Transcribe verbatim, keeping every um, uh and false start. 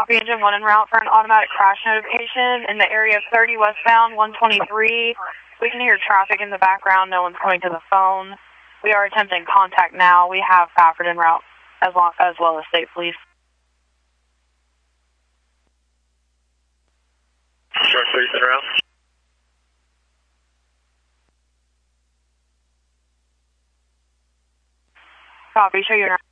Copy, engine one en route for an automatic crash notification in the area of thirty westbound, one twenty-three. We can hear traffic in the background. No one's coming to the phone. We are attempting contact now. We have Fafford en route as, long, as well as state police. Short police en route. Copy, show you en route.